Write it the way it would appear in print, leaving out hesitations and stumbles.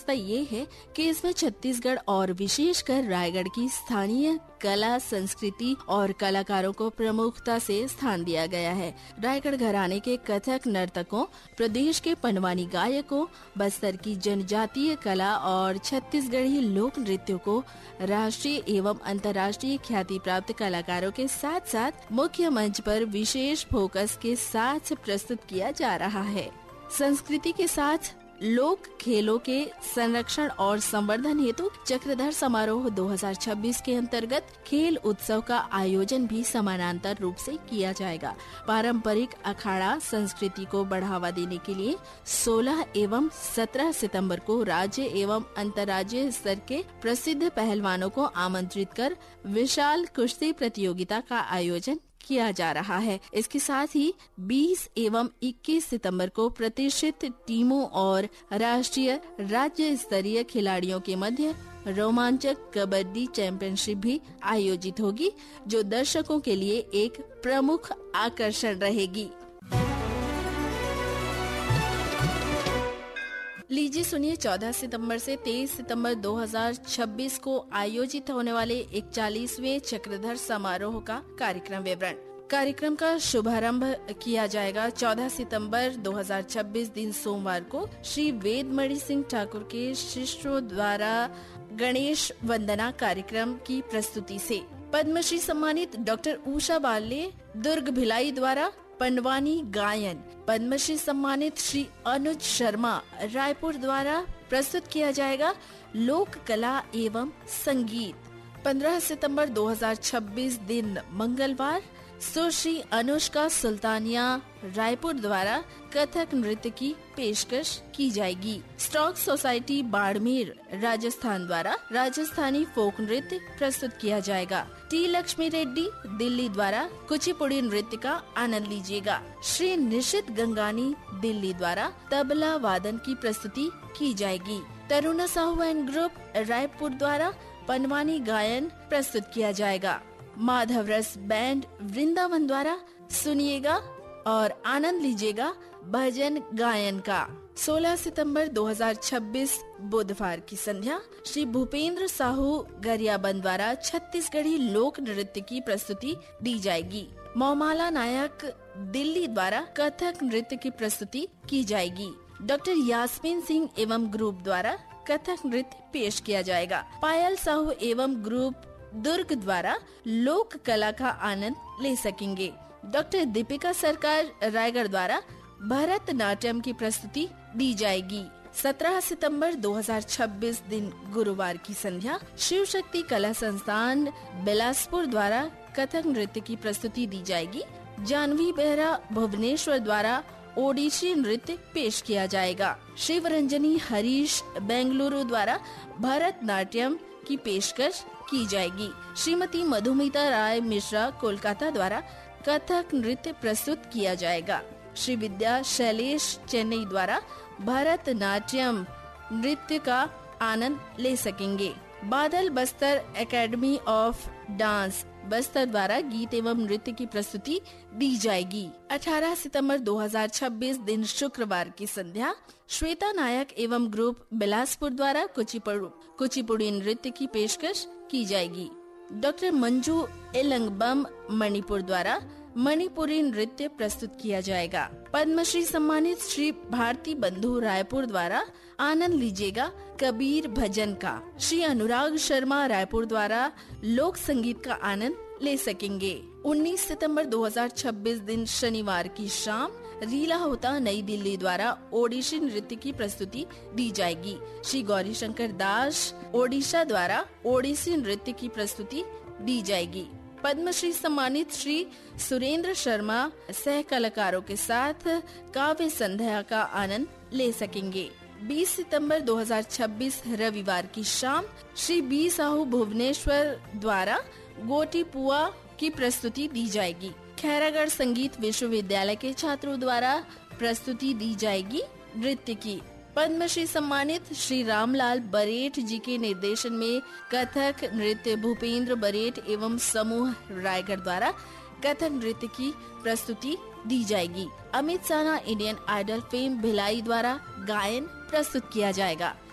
विशेषता ये है कि इसमें छत्तीसगढ़ और विशेषकर रायगढ़ की स्थानीय कला, संस्कृति और कलाकारों को प्रमुखता से स्थान दिया गया है। रायगढ़ घराने के कथक नर्तकों, प्रदेश के पंडवानी गायकों, बस्तर की जनजातीय कला और छत्तीसगढ़ी लोक नृत्यों को राष्ट्रीय एवं अंतर्राष्ट्रीय ख्याति प्राप्त कलाकारों के साथ साथ मुख्य मंच पर विशेष फोकस के साथ प्रस्तुत किया जा रहा है। संस्कृति के साथ लोक खेलों के संरक्षण और संवर्धन हेतु चक्रधर समारोह 2026 के अंतर्गत खेल उत्सव का आयोजन भी समानांतर रूप से किया जाएगा। पारंपरिक अखाड़ा संस्कृति को बढ़ावा देने के लिए 16 एवं 17 सितंबर को राज्य एवं अंतर्राज्यीय स्तर के प्रसिद्ध पहलवानों को आमंत्रित कर विशाल कुश्ती प्रतियोगिता का आयोजन किया जा रहा है। इसके साथ ही 20 एवं 21 सितंबर को प्रतिष्ठित टीमों और राष्ट्रीय राज्य स्तरीय खिलाड़ियों के मध्य रोमांचक कबड्डी चैंपियनशिप भी आयोजित होगी, जो दर्शकों के लिए एक प्रमुख आकर्षण रहेगी। लीजिए सुनिए 14 सितंबर से 23 सितंबर 2026 को आयोजित होने वाले 41वें चक्रधर समारोह का कार्यक्रम विवरण। कार्यक्रम का शुभारंभ किया जाएगा 14 सितंबर 2026 दिन सोमवार को श्री वेदमणि सिंह ठाकुर के शिष्यों द्वारा गणेश वंदना कार्यक्रम की प्रस्तुति से। पद्मश्री सम्मानित डॉक्टर उषा बाले दुर्ग भिलाई द्वारा पंडवानी गायन, पद्मश्री सम्मानित श्री अनुज शर्मा रायपुर द्वारा प्रस्तुत किया जाएगा लोक कला एवं संगीत। 15 सितंबर 2026 दिन मंगलवार सुश्री अनुष्का सुल्तानिया रायपुर द्वारा कथक नृत्य की पेशकश की जाएगी। स्टॉक सोसाइटी बाड़मेर राजस्थान द्वारा राजस्थानी फोक नृत्य प्रस्तुत किया जाएगा। टी लक्ष्मी रेड्डी दिल्ली द्वारा कुचिपुड़ी नृत्य का आनंद लीजिएगा। श्री निशित गंगानी दिल्ली द्वारा तबला वादन की प्रस्तुति की जाएगी। तरुणा साहू एंड ग्रुप रायपुर द्वारा पंडवानी गायन प्रस्तुत किया जाएगा। माधव रस बैंड वृंदावन द्वारा सुनिएगा और आनंद लीजिएगा भजन गायन का। 16 सितंबर 2026 बुधवार की संध्या श्री भूपेंद्र साहू गरियाबंद द्वारा छत्तीसगढ़ी लोक नृत्य की प्रस्तुति दी जाएगी। मौमाला नायक दिल्ली द्वारा कथक नृत्य की प्रस्तुति की जाएगी। डॉक्टर यास्मीन सिंह एवं ग्रुप द्वारा कथक नृत्य पेश किया जाएगा। पायल साहू एवं ग्रुप दुर्ग द्वारा लोक कला का आनंद ले सकेंगे। डॉक्टर दीपिका सरकार रायगढ़ द्वारा भरतनाट्यम की प्रस्तुति दी जाएगी। 17 सितंबर 2026 दिन गुरुवार की संध्या शिव शक्ति कला संस्थान बिलासपुर द्वारा कथक नृत्य की प्रस्तुति दी जाएगी। जानवी बेहरा भुवनेश्वर द्वारा ओडिसी नृत्य पेश किया जाएगा। शिव रंजनी हरीश बेंगलुरु द्वारा भरतनाट्यम की पेशकश की जाएगी। श्रीमती मधुमिता राय मिश्रा कोलकाता द्वारा कथक नृत्य प्रस्तुत किया जाएगा। श्री विद्या शैलेश चेन्नई द्वारा भरतनाट्यम नृत्य का आनंद ले सकेंगे। बादल Bastar academy of dance Bastar द्वारा गीत एवं नृत्य की प्रस्तुति दी जाएगी। 18 सितंबर 2026 दिन शुक्रवार की संध्या श्वेता नायक एवं ग्रुप बिलासपुर द्वारा कुचिपुड़ी नृत्य की पेशकश की जाएगी। डॉक्टर मंजू एलंगबम मणिपुर द्वारा मणिपुरी नृत्य प्रस्तुत किया जाएगा। पद्मश्री सम्मानित श्री भारती बंधु रायपुर द्वारा आनंद लीजिएगा कबीर भजन का। श्री अनुराग शर्मा रायपुर द्वारा लोक संगीत का आनंद ले सकेंगे। 19 सितंबर 2026 दिन शनिवार की शाम रीला होता नई दिल्ली द्वारा ओडिसी नृत्य की प्रस्तुति दी जाएगी। श्री गौरी शंकर दास ओडिशा द्वारा ओडिसी नृत्य की प्रस्तुति दी जाएगी। पद्मश्री सम्मानित श्री सुरेंद्र शर्मा सह कलाकारों के साथ काव्य संध्या का आनंद ले सकेंगे। 20 सितंबर 2026 रविवार की शाम श्री बी साहू भुवनेश्वर द्वारा गोटी पुआ की प्रस्तुति दी जाएगी। खैरागढ़ संगीत विश्वविद्यालय के छात्रों द्वारा प्रस्तुति दी जाएगी नृत्य की। पद्मश्री सम्मानित श्री रामलाल बरेठ जी के निर्देशन में कथक नृत्य भूपेंद्र बरेठ एवं समूह रायगढ़ द्वारा कथक नृत्य की प्रस्तुति दी जाएगी। अमित साना इंडियन आइडल फेम भिलाई द्वारा गायन प्रस्तुत किया जाएगा।